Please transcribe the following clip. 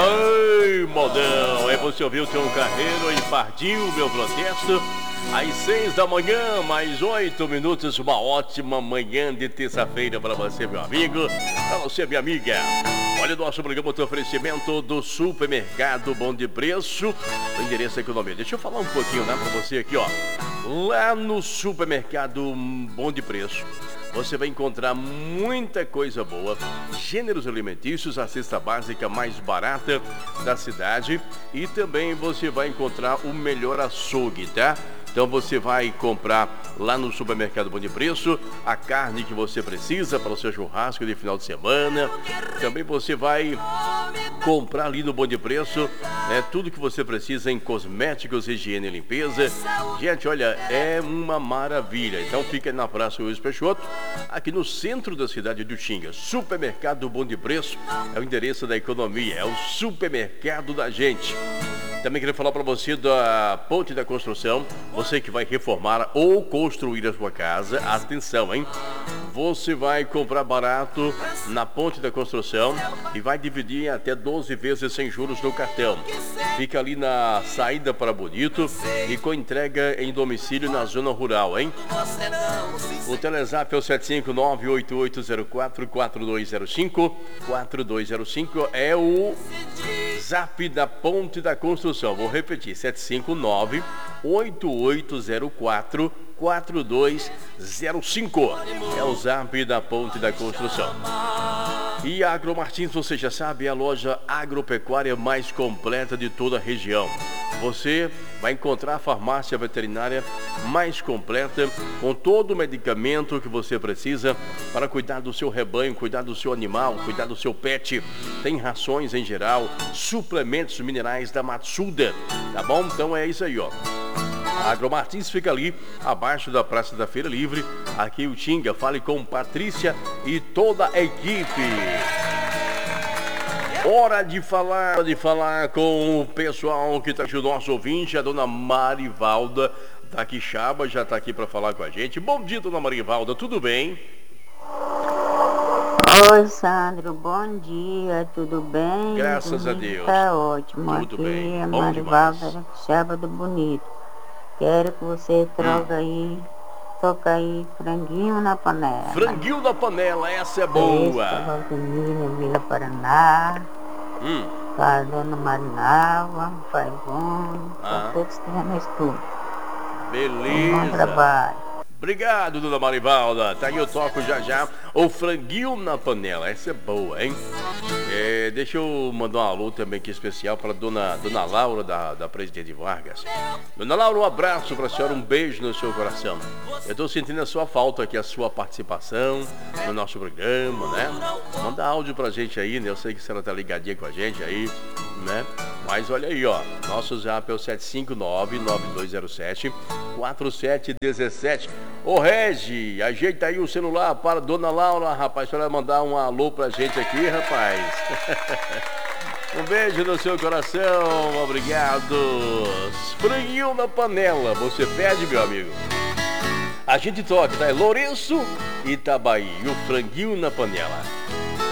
Ai, modão, aí você ouviu Tom Carreiro em Partiu Meu Protesto. Às 6 da manhã, mais 8 minutos, uma ótima manhã de terça-feira para você, meu amigo, para você, minha amiga. Olha, o nosso programa tem oferecimento do Supermercado Bom de Preço, o endereço Economia. Deixa eu falar um pouquinho, né, para você aqui, ó. Lá no Supermercado Bom de Preço, você vai encontrar muita coisa boa, gêneros alimentícios, a cesta básica mais barata da cidade e também você vai encontrar o melhor açougue, tá? Então você vai comprar lá no Supermercado Bom de Preço a carne que você precisa para o seu churrasco de final de semana. Também você vai comprar ali no Bom de Preço, né, tudo que você precisa em cosméticos, higiene e limpeza. Gente, olha, é uma maravilha. Então fica na Praça Luiz Peixoto, aqui no centro da cidade de Utinga. Supermercado Bom de Preço é o endereço da economia, é o supermercado da gente. Também queria falar para você da Ponte da Construção, você que vai reformar ou construir a sua casa, atenção, hein? Você vai comprar barato na Ponte da Construção e vai dividir em até 12 vezes sem juros no cartão. Fica ali na saída para Bonito e com entrega em domicílio na zona rural, hein? O Telezap é o 759-8804-4205. 4205 é o Zap da Ponte da Construção. Vou repetir, 759-8804-4205. É o Zap da Ponte da Construção. E a Agro Martins, você já sabe, é a loja agropecuária mais completa de toda a região. Você vai encontrar a farmácia veterinária mais completa, com todo o medicamento que você precisa para cuidar do seu rebanho, cuidar do seu animal, cuidar do seu pet. Tem rações em geral, suplementos minerais da Matsuda, tá bom? Então é isso aí, ó. A Agro Martins fica ali, abaixo da Praça da Feira Livre, aqui em Utinga. Fale com Patrícia e toda a equipe. Hora de falar com o pessoal que está aqui, o nosso ouvinte, a dona Marivalda da Quixaba, já está aqui para falar com a gente. Bom dia, dona Marivalda, tudo bem? Oi, Sandro, bom dia, tudo bem? Graças a Deus. Tá ótimo, tudo aqui bem. é Bom Marivalda demais. da Quixaba do Bonito. Quero que você toca aí franguinho na panela. Franguinho na panela, essa é boa. Valdemiro, Vila Paraná, para a dona Marinalva, Pai Bom, para todos que estão no estúdio. Beleza. Bom trabalho. Obrigado, dona Marivalda. Tá aí, eu toco já o franguinho na panela. Essa é boa, hein? Deixa eu mandar um alô também aqui especial para dona Laura da Presidente Vargas. Dona Laura, um abraço para a senhora, um beijo no seu coração. Eu estou sentindo a sua falta aqui, a sua participação no nosso programa, né? Manda áudio pra gente aí, né? Eu sei que a senhora tá ligadinha com a gente aí, né? Mas olha aí, ó, nosso zap é o 759-9207-4717. Ô Regi, ajeita aí o celular para dona Laura, rapaz, para mandar um alô pra gente aqui, rapaz. Um beijo no seu coração, obrigado. Franguinho na panela, você pede, meu amigo? A gente toca, tá? É Lourenço Itabaí, e o franguinho na panela.